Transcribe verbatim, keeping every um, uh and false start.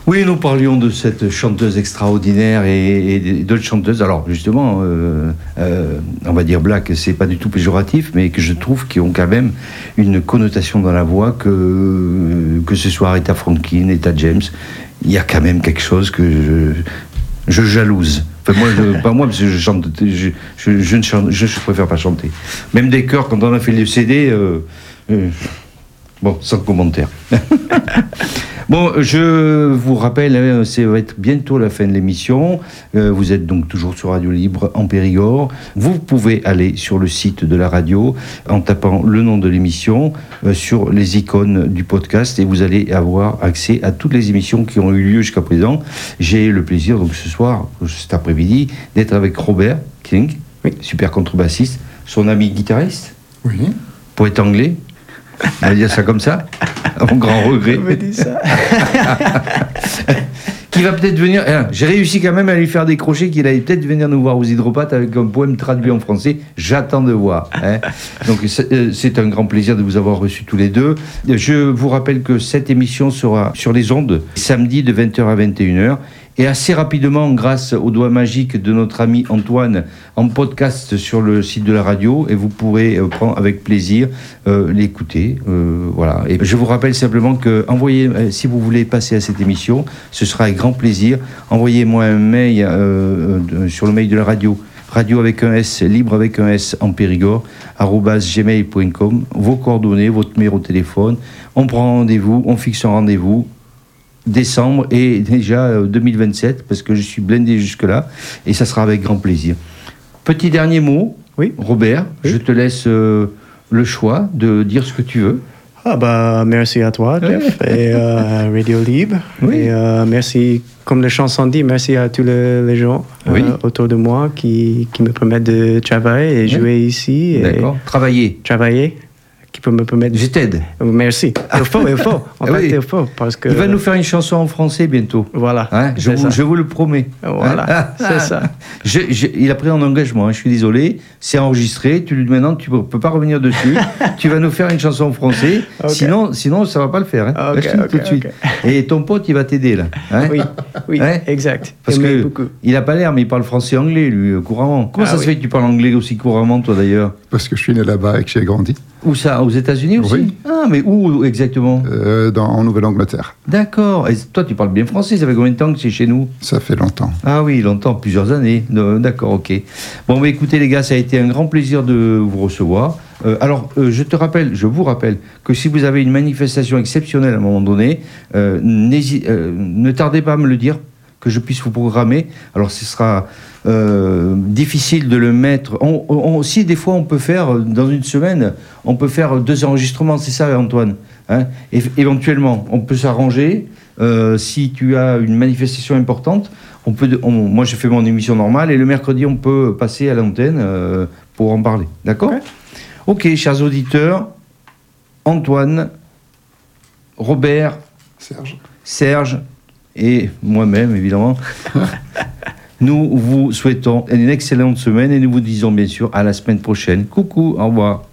Oui, nous parlions de cette chanteuse extraordinaire et, et d'autres chanteuses. Alors justement, euh, euh, on va dire black, c'est pas du tout péjoratif, mais que je trouve qu'ils ont quand même une connotation dans la voix que que ce soit Aretha Franklin, Etta James, il y a quand même quelque chose que je, je jalouse. Enfin, moi, je, pas moi, parce que je chante, je, je, je ne chante, je, je préfère pas chanter. Même des chœurs, quand on a fait le C D, euh, euh, bon, sans commentaire. Bon, je vous rappelle, ça va être bientôt la fin de l'émission. Euh, vous êtes donc toujours sur Radio Libre en Périgord. Vous pouvez aller sur le site de la radio en tapant le nom de l'émission euh, sur les icônes du podcast et vous allez avoir accès à toutes les émissions qui ont eu lieu jusqu'à présent. J'ai le plaisir, donc ce soir, cet après-midi, d'être avec Robert King, oui. Super contrebassiste, son ami guitariste, oui. Poète anglais. On va dire ça comme ça, à mon grand regret. On va dire ça. Qui va peut-être venir. Hein, j'ai réussi quand même à lui faire décrocher qu'il allait peut-être venir nous voir aux Hydropathes avec un poème traduit en français. J'attends de voir. Hein. Donc c'est, c'est un grand plaisir de vous avoir reçus tous les deux. Je vous rappelle que cette émission sera sur les ondes samedi de vingt heures à vingt et une heures. Et assez rapidement, grâce au doigt magique de notre ami Antoine, en podcast sur le site de la radio, et vous pourrez euh, prendre avec plaisir euh, l'écouter. Euh, voilà. Et je vous rappelle simplement que envoyez, euh, si vous voulez passer à cette émission, ce sera avec grand plaisir. Envoyez-moi un mail euh, euh, sur le mail de la radio, radio avec un S, libre avec un S en Périgord, arobase gmail point com, vos coordonnées, votre numéro de téléphone. On prend rendez-vous, on fixe un rendez-vous. Décembre et déjà deux mille vingt-sept, parce que je suis blindé jusque-là, et ça sera avec grand plaisir. Petit dernier mot, oui. Robert, oui. Je te laisse euh, le choix de dire ce que tu veux. Ah bah, merci à toi, Jeff, oui. et euh, Radio Libre. Oui. Et euh, merci, comme la chanson dit, merci à tous les, les gens oui. euh, autour de moi qui, qui me permettent de travailler et oui. jouer ici. Et D'accord. Travailler. Travailler. Qui peut me permettre. Je t'aide. Merci. Il faut, il faut. En fait, oui. il faut. Parce que... Il va nous faire une chanson en français bientôt. Voilà. Hein, je, vous, je vous le promets. Voilà. Hein c'est ça. Je, je, il a pris un engagement, hein, je suis désolé. C'est enregistré. Tu, maintenant, tu ne peux pas revenir dessus. Tu vas nous faire une chanson en français. Okay. Sinon, sinon, ça ne va pas le faire. Hein. Okay, okay, tout de suite. Okay. Et ton pote, il va t'aider là. Hein oui, oui hein exact. Parce qu'il n'a pas l'air, mais il parle français et anglais, lui, couramment. Comment ah, ça oui. se fait que tu parles anglais aussi couramment, toi, d'ailleurs? Parce que je suis né là-bas et que j'ai grandi. Où ça? Aux États-Unis aussi? Oui. Ah, mais où exactement? euh, dans, En Nouvelle-Angleterre. D'accord. Et toi, tu parles bien français. Ça fait combien de temps que c'est chez nous? Ça fait longtemps. Ah oui, longtemps, plusieurs années. D'accord, ok. Bon, mais écoutez, les gars, ça a été un grand plaisir de vous recevoir. Euh, alors, euh, je te rappelle, je vous rappelle que si vous avez une manifestation exceptionnelle à un moment donné, euh, euh, ne tardez pas à me le dire, que je puisse vous programmer. Alors, ce sera euh, difficile de le mettre. On, on, si des fois, on peut faire, dans une semaine, on peut faire deux enregistrements, c'est ça, Antoine, hein, et, éventuellement, on peut s'arranger. Euh, si tu as une manifestation importante, on peut, on, moi, je fais mon émission normale, et le mercredi, on peut passer à l'antenne euh, pour en parler. D'accord ? Okay. Ok, chers auditeurs, Antoine, Robert, Serge, Serge et moi-même, évidemment, nous vous souhaitons une excellente semaine et nous vous disons bien sûr à la semaine prochaine. Coucou, au revoir.